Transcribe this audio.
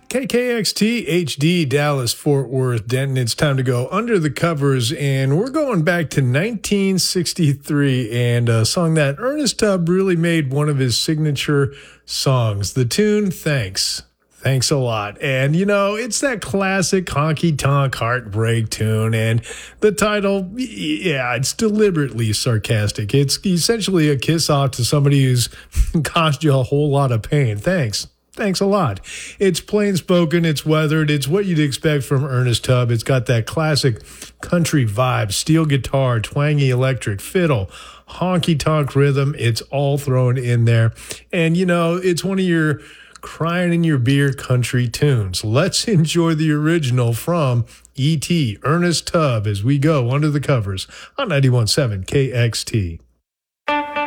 KKXT HD Dallas Fort Worth Denton. It's time to go under the covers, and we're going back to 1963 and a song that Ernest Tubb really made one of his signature songs. The tune, Thanks. Thanks a lot. And, you know, it's that classic honky-tonk heartbreak tune. And the title, yeah, it's deliberately sarcastic. It's essentially a kiss-off to somebody who's caused you a whole lot of pain. Thanks. Thanks a lot. It's plain spoken, it's weathered, it's what you'd expect from Ernest Tubb. It's got that classic country vibe, steel guitar, twangy electric, fiddle, honky-tonk rhythm. It's all thrown in there. And, you know, it's one of your crying in your beer country tunes. Let's enjoy the original from E.T. Ernest Tubb as we go under the covers on 91.7 KXT.